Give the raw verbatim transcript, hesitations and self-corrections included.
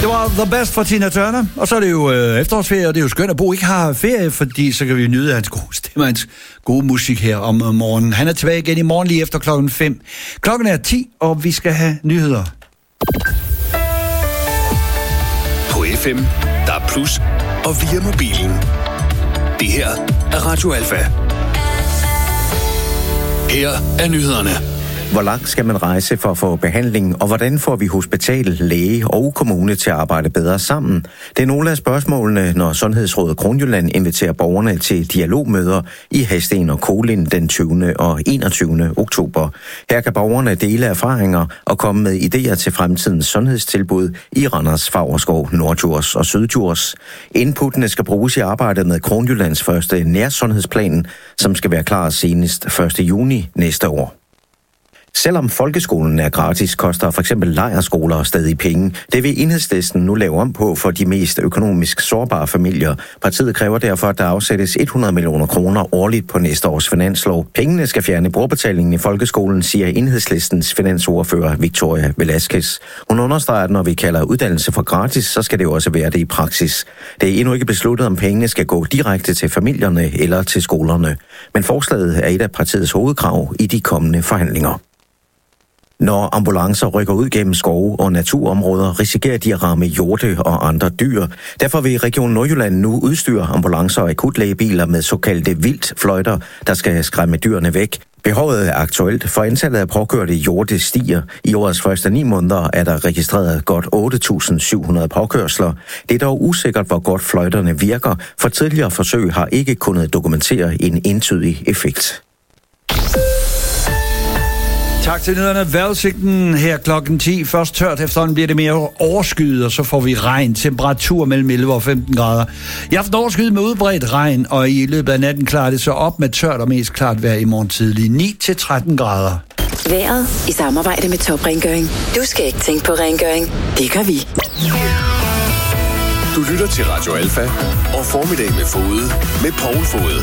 Det var The Best fra Tina Turner, og så er det jo øh, efterårsferie, og det er jo skønt at Bo ikke har ferie, fordi så kan vi nyde hans gode stemme, hans gode musik her om øh, morgenen. Han er tilbage igen i morgen lige efter klokken fem. Klokken er ti, og vi skal have nyheder. På F M, der er plus, og via mobilen. Det her er Radio Alfa. Her er nyhederne. Hvor langt skal man rejse for at få behandling, og hvordan får vi hospital, læge og kommune til at arbejde bedre sammen? Det er nogle af spørgsmålene, når Sundhedsrådet Kronjylland inviterer borgerne til dialogmøder i Hadsten og Kolind den tyvende og enogtyvende oktober. Her kan borgerne dele erfaringer og komme med idéer til fremtidens sundhedstilbud i Randers, Favrskov, Norddjurs og Syddjurs. Inputtene skal bruges i arbejdet med Kronjyllands første nærsundhedsplan, som skal være klar senest første juni næste år. Selvom folkeskolen er gratis, koster for eksempel lejrskoler stadig penge. Det vil Enhedslisten nu lave om på for de mest økonomisk sårbare familier. Partiet kræver derfor, at der afsættes hundrede millioner kroner årligt på næste års finanslov. Pengene skal fjerne brugerbetalingen i folkeskolen, siger Enhedslistens finansordfører Victoria Velasquez. Hun understreger, at når vi kalder uddannelse for gratis, så skal det jo også være det i praksis. Det er endnu ikke besluttet, om pengene skal gå direkte til familierne eller til skolerne. Men forslaget er et af partiets hovedkrav i de kommende forhandlinger. Når ambulancer rykker ud gennem skove og naturområder, risikerer de at ramme hjorte og andre dyr. Derfor vil Region Nordjylland nu udstyre ambulancer og akutlægebiler med såkaldte vildtfløjter, der skal skræmme dyrene væk. Behovet er aktuelt, for antallet af påkørte hjorte stiger. I årets første ni måneder er der registreret godt otte tusind syv hundrede påkørsler. Det er dog usikkert, hvor godt fløjterne virker, for tidligere forsøg har ikke kunnet dokumentere en entydig effekt. Tak til nyhederne. Vejrudsigten her klokken ti. Først tørt, efterhånden bliver det mere overskyet, og så får vi regn. Temperatur mellem elleve og femten grader. I aften overskyet med udbredt regn, og i løbet af natten klarer det så op med tørt og mest klart vejr i morgen tidlig. ni til tretten grader. Vejret i samarbejde med Top Rengøring. Du skal ikke tænke på rengøring. Det gør vi. Du lytter til Radio Alfa og Formiddag med Fode med Poul Fode.